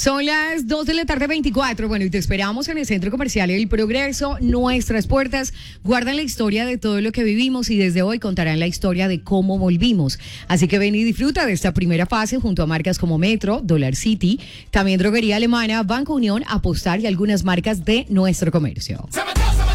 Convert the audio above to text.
Son las 2 de la tarde 24. Bueno, y te esperamos en el Centro Comercial El Progreso. Nuestras puertas guardan la historia de todo lo que vivimos y desde hoy contarán la historia de cómo volvimos. Así que ven y disfruta de esta primera fase junto a marcas como Metro, Dollar City, también Droguería Alemana, Banco Unión, Apostar y algunas marcas de nuestro comercio.